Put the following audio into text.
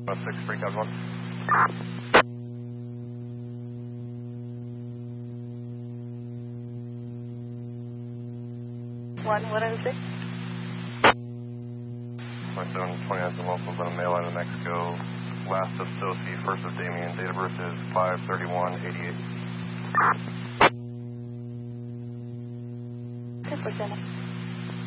6, Freecab 1. 106. 2729 some locals on a mail out of Mexico. Last of Sophie, first of Damien. Date of birth is 5/31/88. Good, Lieutenant.